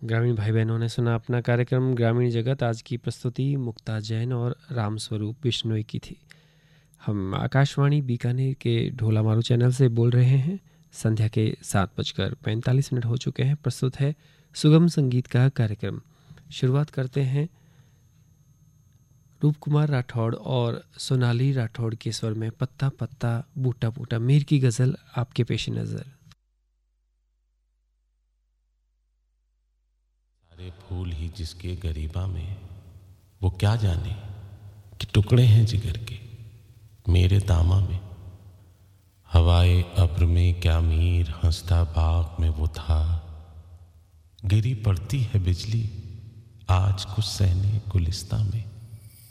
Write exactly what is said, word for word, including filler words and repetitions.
ग्रामीण भाई बहनों ने सुना अपना कार्यक्रम ग्रामीण जगत। आज की प्रस्तुति मुक्ता जैन और रामस्वरूप बिश्नोई की थी। हम आकाशवाणी बीकानेर के ढोला मारू चैनल से बोल रहे हैं। संध्या के सात बजकर पैंतालीस मिनट हो चुके हैं। प्रस्तुत है सुगम संगीत का कार्यक्रम। शुरुआत करते हैं रूप कुमार राठौड़ और सोनाली राठौड़ के स्वर में पत्ता पत्ता बूटा बूटा मीर की गज़ल आपके पेश नज़र। सारे फूल ही जिसके गरीबा में, वो क्या जाने कि टुकड़े हैं जिगर के मेरे दामा में। हवाए अब्र में क्या मीर हंसता बाग में वो था। गिरी पड़ती है बिजली आज कुछ सहने गुलिस्ता में।